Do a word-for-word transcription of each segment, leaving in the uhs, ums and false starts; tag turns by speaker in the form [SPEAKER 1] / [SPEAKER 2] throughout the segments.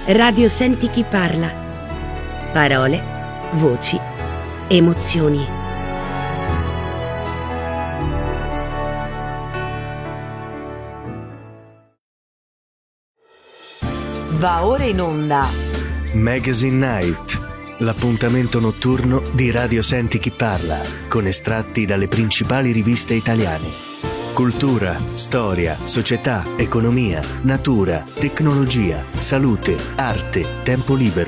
[SPEAKER 1] Radio Senti Chi Parla. Parole, voci, emozioni.
[SPEAKER 2] Va ora in onda
[SPEAKER 3] Magazine Night, l'appuntamento notturno di Radio Senti Chi Parla, con estratti dalle principali riviste italiane. Cultura, storia, società, economia, natura, tecnologia, salute, arte, tempo libero.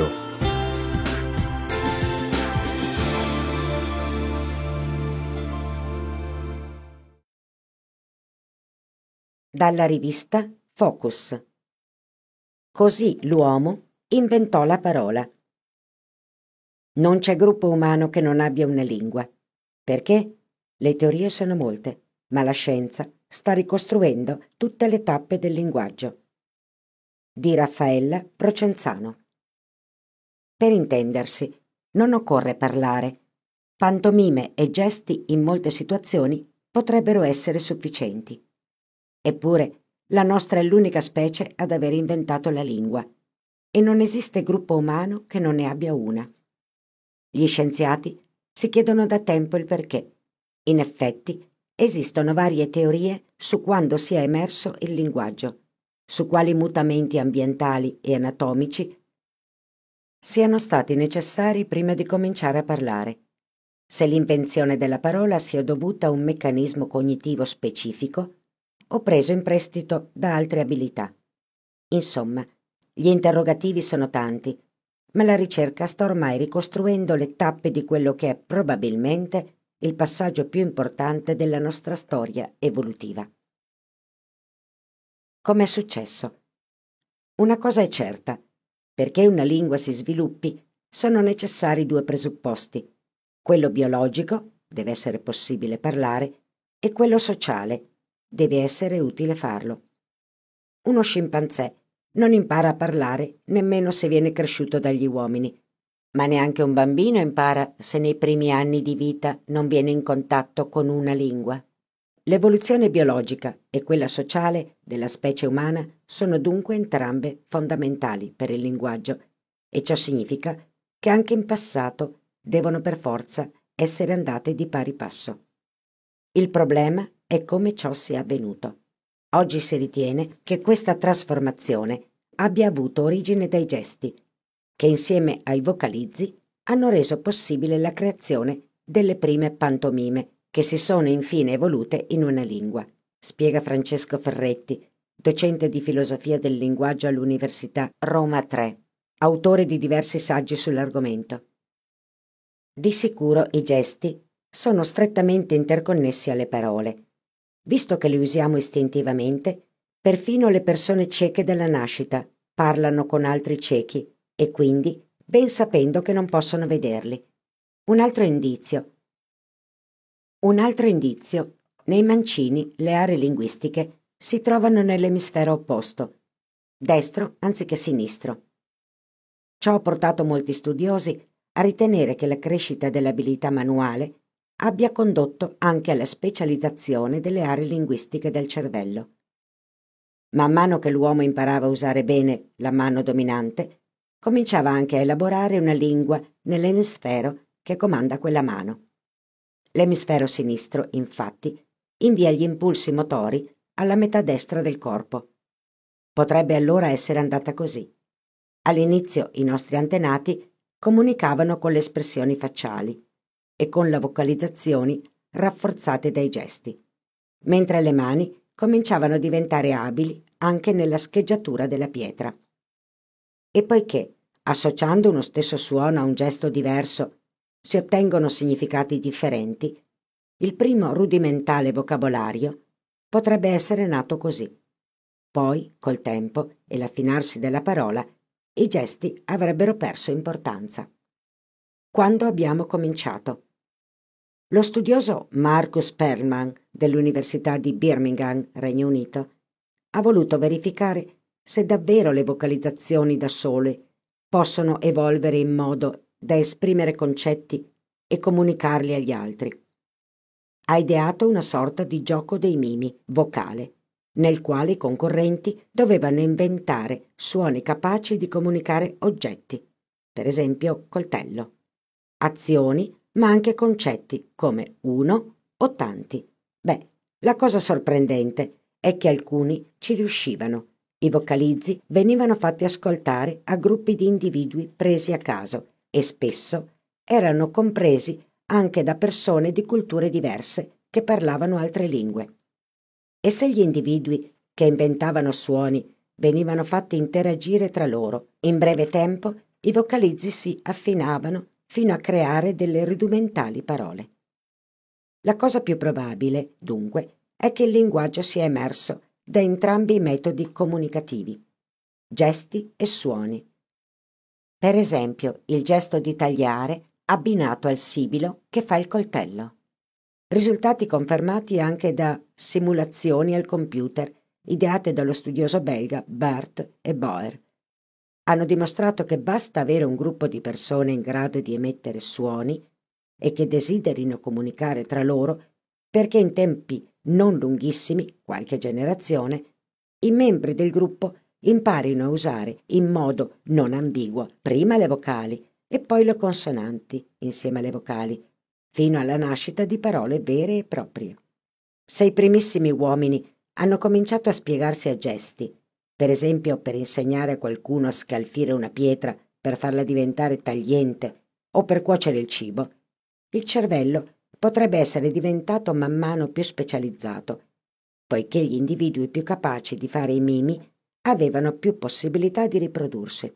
[SPEAKER 4] Dalla rivista Focus. Così l'uomo inventò la parola. Non c'è gruppo umano che non abbia una lingua. Perché? Le teorie sono molte, ma la scienza sta ricostruendo tutte le tappe del linguaggio. Di Raffaella Procenzano. Per intendersi, non occorre parlare. Pantomime e gesti in molte situazioni potrebbero essere sufficienti. Eppure, la nostra è l'unica specie ad aver inventato la lingua, e non esiste gruppo umano che non ne abbia una. Gli scienziati si chiedono da tempo il perché. In effetti, esistono varie teorie su quando sia emerso il linguaggio, su quali mutamenti ambientali e anatomici siano stati necessari prima di cominciare a parlare, se l'invenzione della parola sia dovuta a un meccanismo cognitivo specifico o preso in prestito da altre abilità. Insomma, gli interrogativi sono tanti, ma la ricerca sta ormai ricostruendo le tappe di quello che è probabilmente il passaggio più importante della nostra storia evolutiva. Com'è successo? Una cosa è certa: perché una lingua si sviluppi sono necessari due presupposti: quello biologico, deve essere possibile parlare, e quello sociale, deve essere utile farlo. Uno scimpanzé non impara a parlare nemmeno se viene cresciuto dagli uomini, ma neanche un bambino impara se nei primi anni di vita non viene in contatto con una lingua. L'evoluzione biologica e quella sociale della specie umana sono dunque entrambe fondamentali per il linguaggio, e ciò significa che anche in passato devono per forza essere andate di pari passo. Il problema è come ciò sia avvenuto. Oggi si ritiene che questa trasformazione abbia avuto origine dai gesti, che insieme ai vocalizzi hanno reso possibile la creazione delle prime pantomime, che si sono infine evolute in una lingua, spiega Francesco Ferretti, docente di filosofia del linguaggio all'Università Roma tre, autore di diversi saggi sull'argomento. Di sicuro i gesti sono strettamente interconnessi alle parole. Visto che le usiamo istintivamente, perfino le persone cieche dalla nascita parlano con altri ciechi e quindi ben sapendo che non possono vederli. Un altro indizio. Un altro indizio. Nei mancini le aree linguistiche si trovano nell'emisfero opposto, destro anziché sinistro. Ciò ha portato molti studiosi a ritenere che la crescita dell'abilità manuale abbia condotto anche alla specializzazione delle aree linguistiche del cervello. Man mano che l'uomo imparava a usare bene la mano dominante, cominciava anche a elaborare una lingua nell'emisfero che comanda quella mano. L'emisfero sinistro, infatti, invia gli impulsi motori alla metà destra del corpo. Potrebbe allora essere andata così. All'inizio i nostri antenati comunicavano con le espressioni facciali e con le vocalizzazioni rafforzate dai gesti, mentre le mani cominciavano a diventare abili anche nella scheggiatura della pietra. E poiché, associando uno stesso suono a un gesto diverso, si ottengono significati differenti, il primo rudimentale vocabolario potrebbe essere nato così. Poi, col tempo e l'affinarsi della parola, i gesti avrebbero perso importanza. Quando abbiamo cominciato? Lo studioso Marcus Perlman dell'Università di Birmingham, Regno Unito, ha voluto verificare se davvero le vocalizzazioni da sole possono evolvere in modo da esprimere concetti e comunicarli agli altri. Ha ideato una sorta di gioco dei mimi vocale, nel quale i concorrenti dovevano inventare suoni capaci di comunicare oggetti, per esempio coltello, azioni, ma anche concetti come uno o tanti. Beh, la cosa sorprendente è che alcuni ci riuscivano. I vocalizzi venivano fatti ascoltare a gruppi di individui presi a caso e spesso erano compresi anche da persone di culture diverse che parlavano altre lingue. E se gli individui che inventavano suoni venivano fatti interagire tra loro, in breve tempo i vocalizzi si affinavano fino a creare delle rudimentali parole. La cosa più probabile, dunque, è che il linguaggio sia emerso da entrambi i metodi comunicativi, gesti e suoni. Per esempio, il gesto di tagliare abbinato al sibilo che fa il coltello. Risultati confermati anche da simulazioni al computer ideate dallo studioso belga Bert e Boer. Hanno dimostrato che basta avere un gruppo di persone in grado di emettere suoni e che desiderino comunicare tra loro perché in tempi non lunghissimi, qualche generazione, i membri del gruppo imparino a usare in modo non ambiguo prima le vocali e poi le consonanti insieme alle vocali, fino alla nascita di parole vere e proprie. Se i primissimi uomini hanno cominciato a spiegarsi a gesti, per esempio per insegnare a qualcuno a scalfire una pietra per farla diventare tagliente o per cuocere il cibo, il cervello potrebbe essere diventato man mano più specializzato, poiché gli individui più capaci di fare i mimi avevano più possibilità di riprodursi.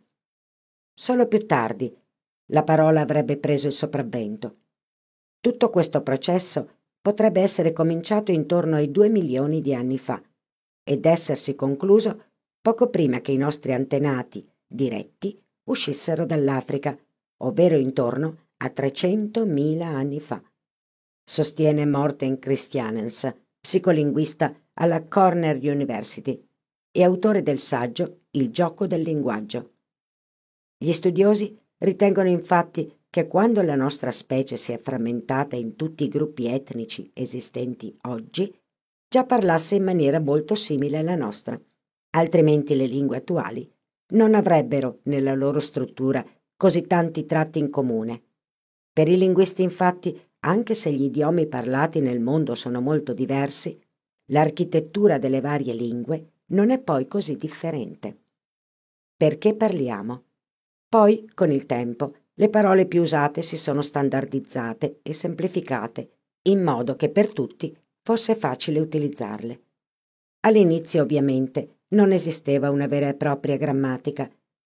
[SPEAKER 4] Solo più tardi la parola avrebbe preso il sopravvento. Tutto questo processo potrebbe essere cominciato intorno ai due milioni di anni fa ed essersi concluso poco prima che i nostri antenati diretti uscissero dall'Africa, ovvero intorno a trecentomila anni fa. Sostiene Morten Christianens, psicolinguista alla Cornell University e autore del saggio Il gioco del linguaggio. Gli studiosi ritengono infatti che quando la nostra specie si è frammentata in tutti i gruppi etnici esistenti oggi, già parlasse in maniera molto simile alla nostra, altrimenti le lingue attuali non avrebbero nella loro struttura così tanti tratti in comune. Per i linguisti, infatti, anche se gli idiomi parlati nel mondo sono molto diversi, l'architettura delle varie lingue non è poi così differente. Perché parliamo? Poi, con il tempo, le parole più usate si sono standardizzate e semplificate, in modo che per tutti fosse facile utilizzarle. All'inizio, ovviamente, non esisteva una vera e propria grammatica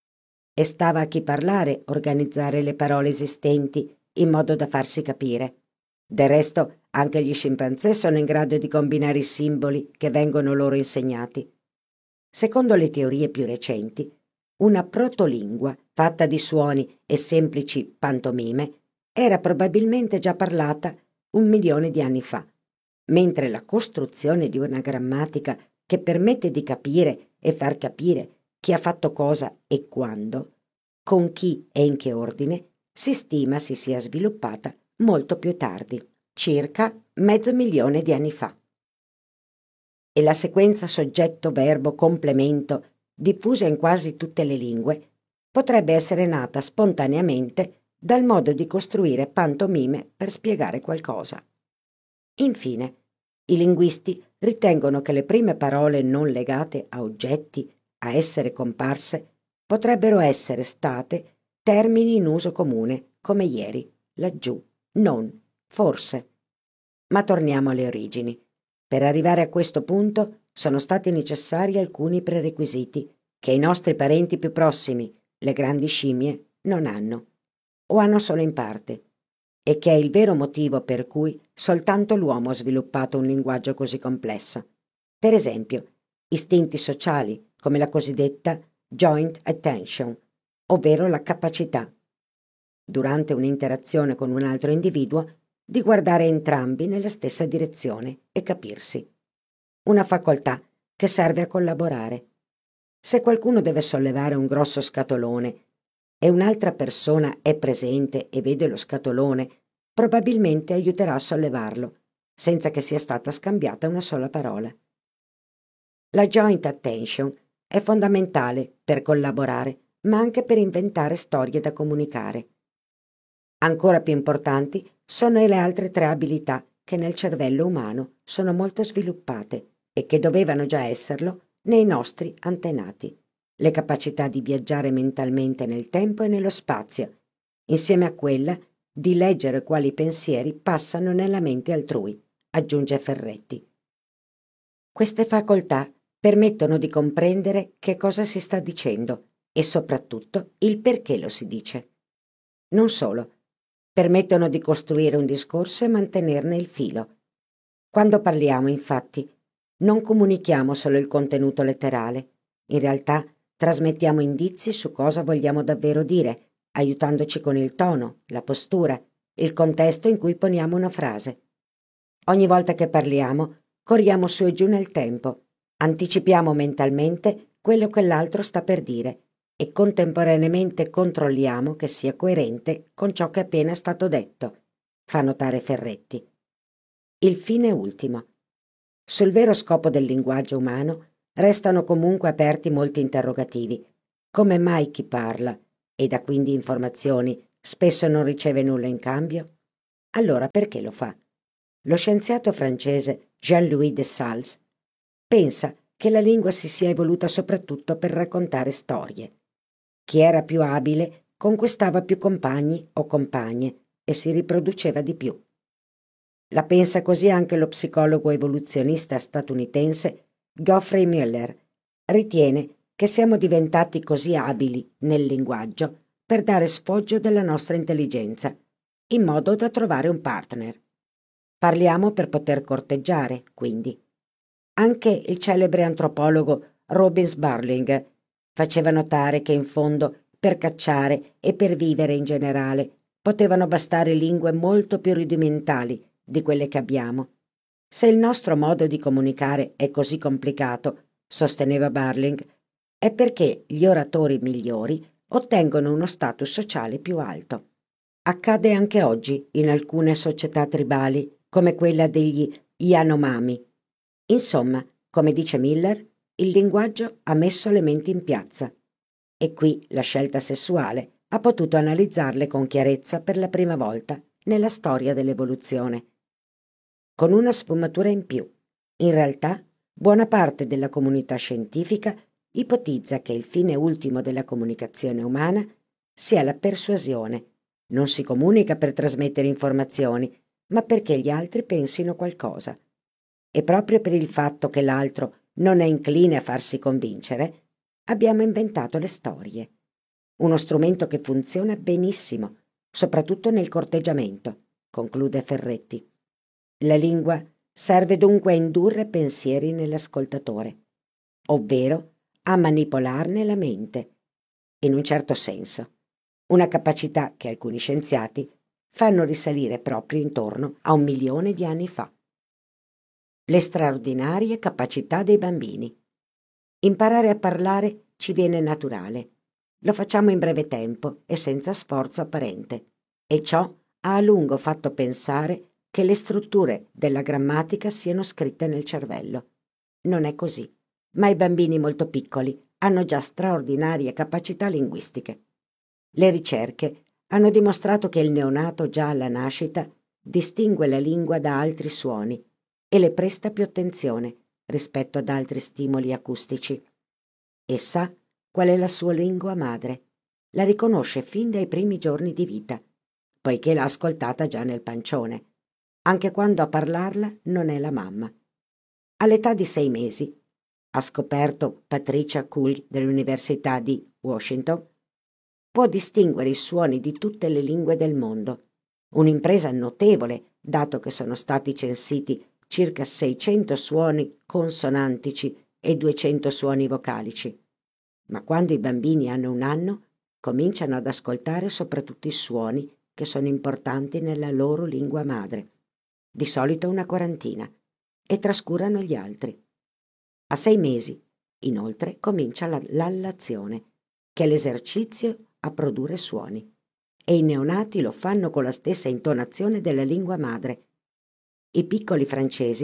[SPEAKER 4] e stava a chi parlare organizzare le parole esistenti in modo da farsi capire. Del resto, anche gli scimpanzé sono in grado di combinare i simboli che vengono loro insegnati. Secondo le teorie più recenti, una protolingua fatta di suoni e semplici pantomime era probabilmente già parlata un milione di anni fa, mentre la costruzione di una grammatica che permette di capire e far capire chi ha fatto cosa e quando, con chi e in che ordine, si stima si sia sviluppata molto più tardi, circa mezzo milione di anni fa. E la sequenza soggetto-verbo-complemento, diffusa in quasi tutte le lingue, potrebbe essere nata spontaneamente dal modo di costruire pantomime per spiegare qualcosa. Infine, i linguisti ritengono che le prime parole non legate a oggetti, a essere comparse, potrebbero essere state termini in uso comune, come ieri, laggiù, non, forse. Ma torniamo alle origini. Per arrivare a questo punto sono stati necessari alcuni prerequisiti che i nostri parenti più prossimi, le grandi scimmie, non hanno, o hanno solo in parte, e che è il vero motivo per cui soltanto l'uomo ha sviluppato un linguaggio così complesso. Per esempio, istinti sociali, come la cosiddetta joint attention, ovvero la capacità, durante un'interazione con un altro individuo, di guardare entrambi nella stessa direzione e capirsi. Una facoltà che serve a collaborare. Se qualcuno deve sollevare un grosso scatolone e un'altra persona è presente e vede lo scatolone, probabilmente aiuterà a sollevarlo, senza che sia stata scambiata una sola parola. La joint attention è fondamentale per collaborare, ma anche per inventare storie da comunicare. Ancora più importanti sono le altre tre abilità che nel cervello umano sono molto sviluppate e che dovevano già esserlo nei nostri antenati. Le capacità di viaggiare mentalmente nel tempo e nello spazio, insieme a quella di leggere quali pensieri passano nella mente altrui, aggiunge Ferretti. Queste facoltà permettono di comprendere che cosa si sta dicendo e soprattutto il perché lo si dice. Non solo, permettono di costruire un discorso e mantenerne il filo. Quando parliamo, infatti, non comunichiamo solo il contenuto letterale, in realtà trasmettiamo indizi su cosa vogliamo davvero dire, aiutandoci con il tono, la postura, il contesto in cui poniamo una frase. Ogni volta che parliamo, corriamo su e giù nel tempo, anticipiamo mentalmente quello che l'altro sta per dire e contemporaneamente controlliamo che sia coerente con ciò che è appena stato detto, fa notare Ferretti. Il fine ultimo. Sul vero scopo del linguaggio umano restano comunque aperti molti interrogativi. Come mai chi parla, e dà quindi informazioni, spesso non riceve nulla in cambio? Allora perché lo fa? Lo scienziato francese Jean-Louis Dessalles pensa che la lingua si sia evoluta soprattutto per raccontare storie. Chi era più abile conquistava più compagni o compagne e si riproduceva di più. La pensa così anche lo psicologo evoluzionista statunitense Geoffrey Miller. Ritiene che siamo diventati così abili nel linguaggio per dare sfoggio della nostra intelligenza, in modo da trovare un partner. Parliamo per poter corteggiare, quindi. Anche il celebre antropologo Robin Sparling faceva notare che in fondo per cacciare e per vivere in generale potevano bastare lingue molto più rudimentali di quelle che abbiamo. Se il nostro modo di comunicare è così complicato, sosteneva Barling, è perché gli oratori migliori ottengono uno status sociale più alto. Accade anche oggi in alcune società tribali, come quella degli Yanomami. Insomma, come dice Miller, il linguaggio ha messo le menti in piazza. E qui la scelta sessuale ha potuto analizzarle con chiarezza per la prima volta nella storia dell'evoluzione. Con una sfumatura in più. In realtà, buona parte della comunità scientifica ipotizza che il fine ultimo della comunicazione umana sia la persuasione. Non si comunica per trasmettere informazioni, ma perché gli altri pensino qualcosa. E proprio per il fatto che l'altro non è incline a farsi convincere, abbiamo inventato le storie. Uno strumento che funziona benissimo, soprattutto nel corteggiamento, conclude Ferretti. La lingua serve dunque a indurre pensieri nell'ascoltatore, ovvero a manipolarne la mente, in un certo senso, una capacità che alcuni scienziati fanno risalire proprio intorno a un milione di anni fa. Le straordinarie capacità dei bambini. Imparare a parlare ci viene naturale. Lo facciamo in breve tempo e senza sforzo apparente, e ciò ha a lungo fatto pensare che le strutture della grammatica siano scritte nel cervello. Non è così, ma i bambini molto piccoli hanno già straordinarie capacità linguistiche. Le ricerche hanno dimostrato che il neonato già alla nascita distingue la lingua da altri suoni e le presta più attenzione rispetto ad altri stimoli acustici. E sa qual è la sua lingua madre. La riconosce fin dai primi giorni di vita, poiché l'ha ascoltata già nel pancione, anche quando a parlarla non è la mamma. All'età di sei mesi, ha scoperto Patricia Kuhl dell'Università di Washington, può distinguere i suoni di tutte le lingue del mondo. Un'impresa notevole, dato che sono stati censiti circa seicento suoni consonantici e duecento suoni vocalici. Ma quando i bambini hanno un anno, cominciano ad ascoltare soprattutto i suoni che sono importanti nella loro lingua madre, di solito una quarantina, e trascurano gli altri. A sei mesi, inoltre, comincia la lallazione, che è l'esercizio a produrre suoni, e i neonati lo fanno con la stessa intonazione della lingua madre. I piccoli francesi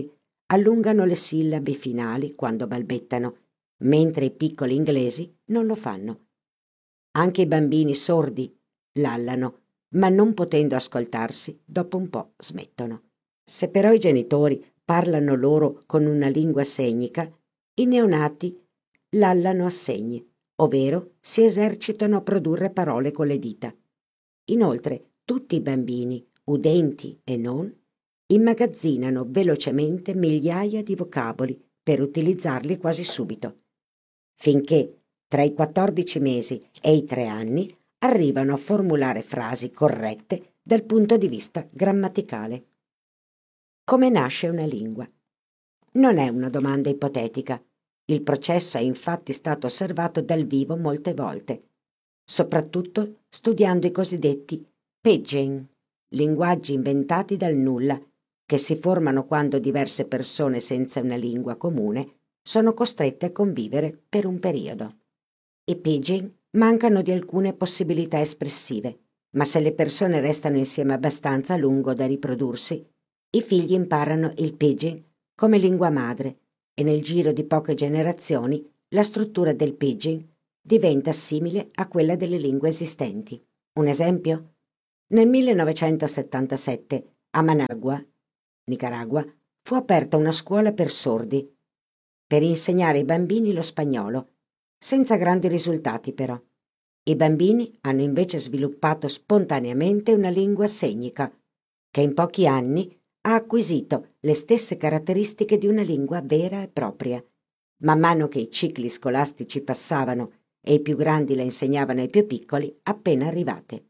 [SPEAKER 4] allungano le sillabe finali quando balbettano, mentre i piccoli inglesi non lo fanno. Anche i bambini sordi lallano, ma non potendo ascoltarsi, dopo un po' smettono. Se però i genitori parlano loro con una lingua segnica, i neonati lallano a segni, ovvero si esercitano a produrre parole con le dita. Inoltre, tutti i bambini, udenti e non, immagazzinano velocemente migliaia di vocaboli per utilizzarli quasi subito, finché tra i quattordici mesi e i tre anni arrivano a formulare frasi corrette dal punto di vista grammaticale. Come nasce una lingua? Non è una domanda ipotetica. Il processo è infatti stato osservato dal vivo molte volte, soprattutto studiando i cosiddetti pidgin, linguaggi inventati dal nulla, che si formano quando diverse persone senza una lingua comune sono costrette a convivere per un periodo. I pidgin mancano di alcune possibilità espressive, ma se le persone restano insieme abbastanza a lungo da riprodursi, i figli imparano il pidgin come lingua madre e nel giro di poche generazioni la struttura del pidgin diventa simile a quella delle lingue esistenti. Un esempio? Nel millenovecentosettantasette a Managua, Nicaragua, fu aperta una scuola per sordi per insegnare ai bambini lo spagnolo, senza grandi risultati però. I bambini hanno invece sviluppato spontaneamente una lingua segnica, che in pochi anni ha acquisito le stesse caratteristiche di una lingua vera e propria. Man mano che i cicli scolastici passavano e i più grandi la insegnavano ai più piccoli appena arrivate.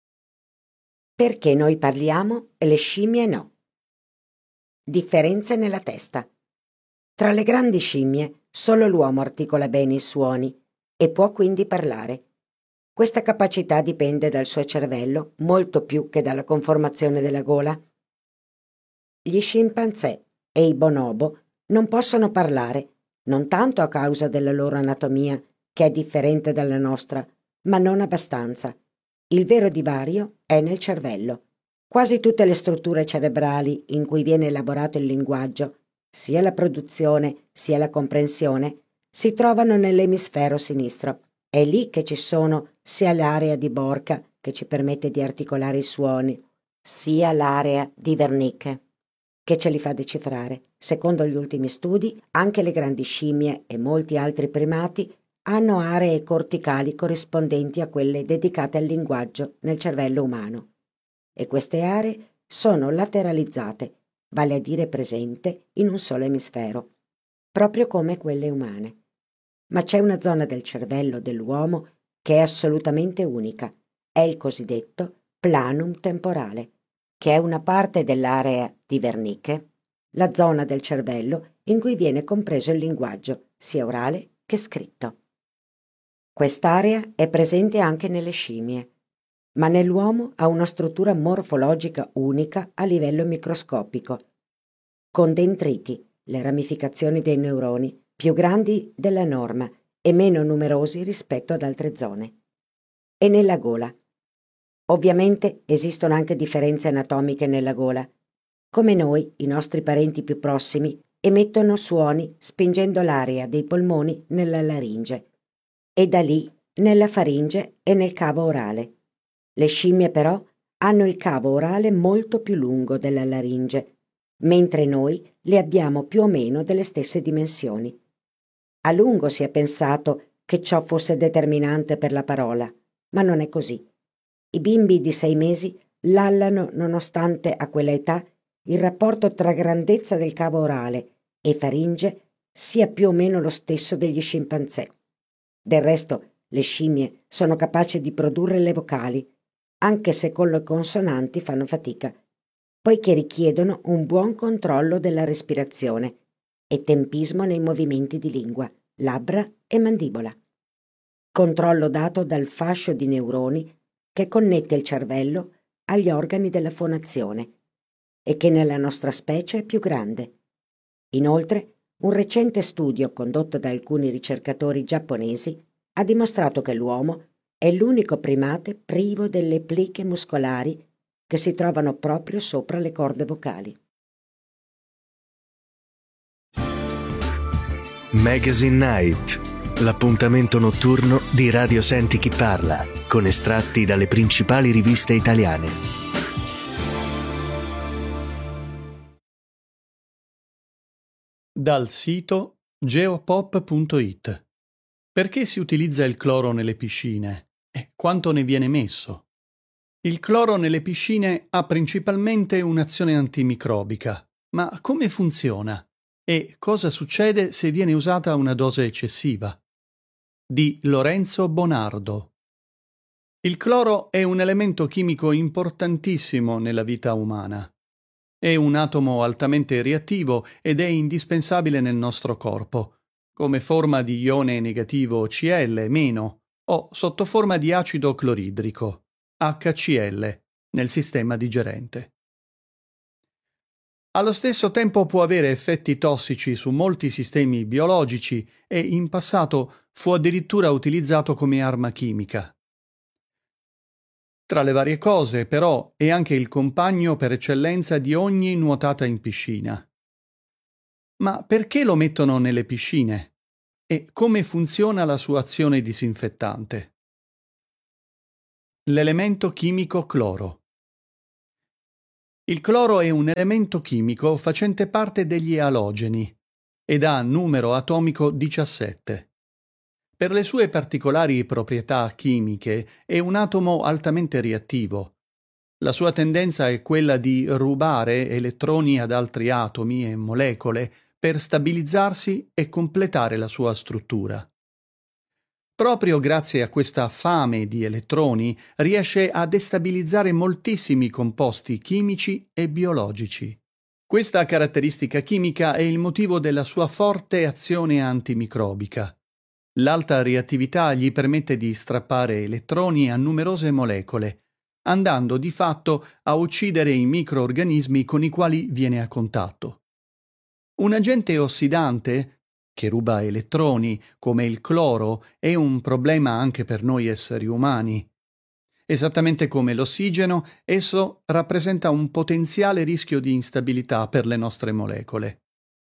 [SPEAKER 4] Perché noi parliamo e le scimmie no? Differenze nella testa. Tra le grandi scimmie solo l'uomo articola bene i suoni e può quindi parlare. Questa capacità dipende dal suo cervello molto più che dalla conformazione della gola. Gli scimpanzé e i bonobo non possono parlare, non tanto a causa della loro anatomia, che è differente dalla nostra, ma non abbastanza. Il vero divario è nel cervello. Quasi tutte le strutture cerebrali in cui viene elaborato il linguaggio, sia la produzione sia la comprensione, si trovano nell'emisfero sinistro. È lì che ci sono sia l'area di Broca, che ci permette di articolare i suoni, sia l'area di Wernicke, che ce li fa decifrare. Secondo gli ultimi studi, anche le grandi scimmie e molti altri primati hanno aree corticali corrispondenti a quelle dedicate al linguaggio nel cervello umano. E queste aree sono lateralizzate, vale a dire presente in un solo emisfero, proprio come quelle umane. Ma c'è una zona del cervello dell'uomo che è assolutamente unica, è il cosiddetto planum temporale, che è una parte dell'area di Wernicke, la zona del cervello in cui viene compreso il linguaggio, sia orale che scritto. Quest'area è presente anche nelle scimmie, ma nell'uomo ha una struttura morfologica unica a livello microscopico, con dendriti, le ramificazioni dei neuroni, più grandi della norma e meno numerosi rispetto ad altre zone. E nella gola. Ovviamente esistono anche differenze anatomiche nella gola. Come noi, i nostri parenti più prossimi emettono suoni spingendo l'aria dei polmoni nella laringe e da lì nella faringe e nel cavo orale. Le scimmie però hanno il cavo orale molto più lungo della laringe, mentre noi le abbiamo più o meno delle stesse dimensioni. A lungo si è pensato che ciò fosse determinante per la parola, ma non è così. I bimbi di sei mesi lallano nonostante a quella età il rapporto tra grandezza del cavo orale e faringe sia più o meno lo stesso degli scimpanzé. Del resto, le scimmie sono capaci di produrre le vocali, anche se con le consonanti fanno fatica, poiché richiedono un buon controllo della respirazione e tempismo nei movimenti di lingua, labbra e mandibola. Controllo dato dal fascio di neuroni che connette il cervello agli organi della fonazione e che nella nostra specie è più grande. Inoltre, un recente studio condotto da alcuni ricercatori giapponesi ha dimostrato che l'uomo è l'unico primate privo delle pliche muscolari che si trovano proprio sopra le corde vocali.
[SPEAKER 3] Magazine Night, l'appuntamento notturno di Radio Senti Chi Parla, con estratti dalle principali riviste italiane.
[SPEAKER 5] Dal sito geopop punto it. Perché si utilizza il cloro nelle piscine e quanto ne viene messo? Il cloro nelle piscine ha principalmente un'azione antimicrobica, ma come funziona? E cosa succede se viene usata una dose eccessiva? Di Lorenzo Bonardo. Il cloro è un elemento chimico importantissimo nella vita umana. È un atomo altamente reattivo ed è indispensabile nel nostro corpo, come forma di ione negativo C L meno o sotto forma di acido cloridrico H C L nel sistema digerente. Allo stesso tempo può avere effetti tossici su molti sistemi biologici e in passato fu addirittura utilizzato come arma chimica. Tra le varie cose, però, è anche il compagno per eccellenza di ogni nuotata in piscina. Ma perché lo mettono nelle piscine? E come funziona la sua azione disinfettante? L'elemento chimico cloro. Il cloro è un elemento chimico facente parte degli alogeni ed ha numero atomico diciassette. Per le sue particolari proprietà chimiche è un atomo altamente reattivo. La sua tendenza è quella di rubare elettroni ad altri atomi e molecole per stabilizzarsi e completare la sua struttura. Proprio grazie a questa fame di elettroni riesce a destabilizzare moltissimi composti chimici e biologici. Questa caratteristica chimica è il motivo della sua forte azione antimicrobica. L'alta reattività gli permette di strappare elettroni a numerose molecole, andando di fatto a uccidere i microorganismi con i quali viene a contatto. Un agente ossidante, che ruba elettroni, come il cloro, è un problema anche per noi esseri umani. Esattamente come l'ossigeno, esso rappresenta un potenziale rischio di instabilità per le nostre molecole.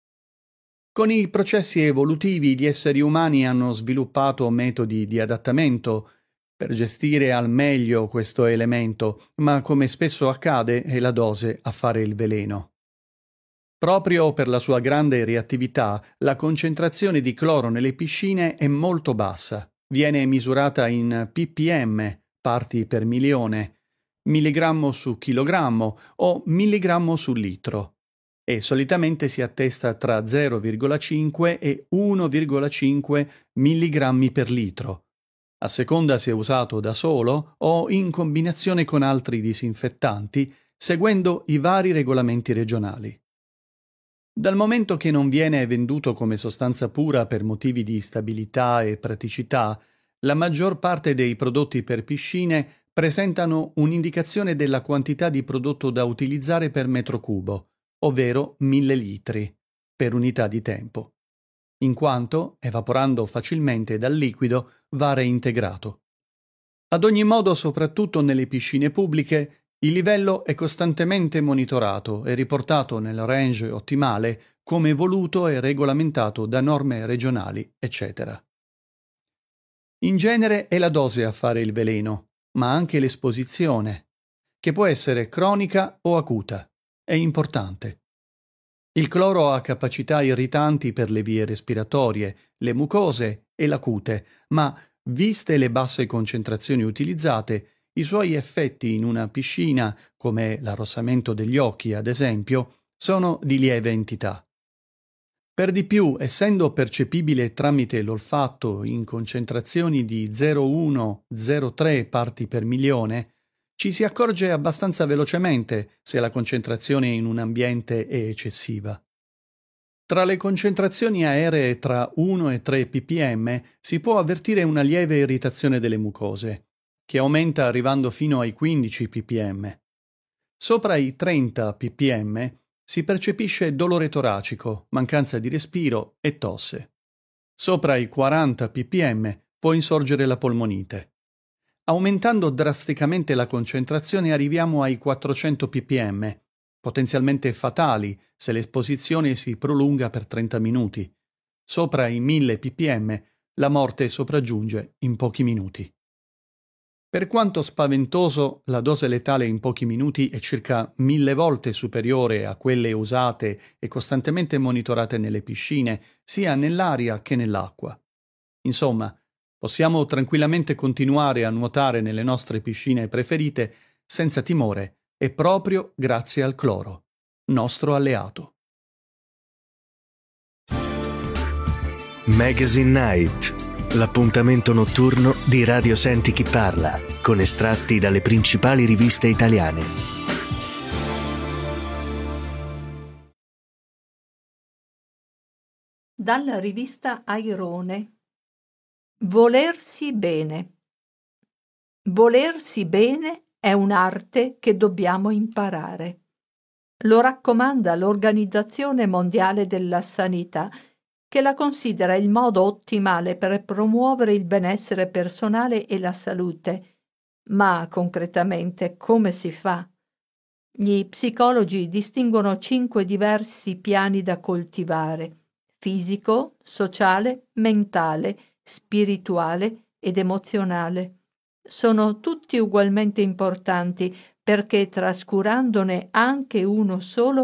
[SPEAKER 5] Con i processi evolutivi gli esseri umani hanno sviluppato metodi di adattamento per gestire al meglio questo elemento, ma come spesso accade è la dose a fare il veleno. Proprio per la sua grande reattività, la concentrazione di cloro nelle piscine è molto bassa. Viene misurata in ppm, parti per milione, milligrammo su chilogrammo o milligrammo su litro, e solitamente si attesta tra zero virgola cinque e uno virgola cinque milligrammi per litro, a seconda se usato da solo o in combinazione con altri disinfettanti, seguendo i vari regolamenti regionali. Dal momento che non viene venduto come sostanza pura per motivi di stabilità e praticità, la maggior parte dei prodotti per piscine presentano un'indicazione della quantità di prodotto da utilizzare per metro cubo, ovvero mille litri, per unità di tempo, in quanto, evaporando facilmente dal liquido, va reintegrato. Ad ogni modo, soprattutto nelle piscine pubbliche, il livello è costantemente monitorato e riportato nel range ottimale come voluto e regolamentato da norme regionali, eccetera. In genere è la dose a fare il veleno, ma anche l'esposizione, che può essere cronica o acuta. È importante. Il cloro ha capacità irritanti per le vie respiratorie, le mucose e la cute, ma, viste le basse concentrazioni utilizzate, i suoi effetti in una piscina, come l'arrossamento degli occhi ad esempio, sono di lieve entità. Per di più, essendo percepibile tramite l'olfatto in concentrazioni di zero virgola uno zero virgola tre parti per milione, ci si accorge abbastanza velocemente se la concentrazione in un ambiente è eccessiva. Tra le concentrazioni aeree tra uno e tre ppm si può avvertire una lieve irritazione delle mucose, che aumenta arrivando fino ai quindici ppm. Sopra i trenta ppm si percepisce dolore toracico, mancanza di respiro e tosse. Sopra i quaranta ppm può insorgere la polmonite. Aumentando drasticamente la concentrazione arriviamo ai quattrocento ppm, potenzialmente fatali se l'esposizione si prolunga per trenta minuti, Sopra i mille ppm la morte sopraggiunge in pochi minuti. Per quanto spaventoso, la dose letale in pochi minuti è circa mille volte superiore a quelle usate e costantemente monitorate nelle piscine, sia nell'aria che nell'acqua. Insomma, possiamo tranquillamente continuare a nuotare nelle nostre piscine preferite senza timore e proprio grazie al cloro, nostro alleato.
[SPEAKER 3] Magazine Night, l'appuntamento notturno di Radio Senti Chi Parla, con estratti dalle principali riviste italiane.
[SPEAKER 6] Dalla rivista Airone. Volersi bene. Volersi bene è un'arte che dobbiamo imparare. Lo raccomanda l'Organizzazione Mondiale della Sanità, che la considera il modo ottimale per promuovere il benessere personale e la salute. Ma concretamente come si fa? Gli psicologi distinguono cinque diversi piani da coltivare: fisico, sociale, mentale, spirituale ed emozionale. Sono tutti ugualmente importanti perché, trascurandone anche uno solo,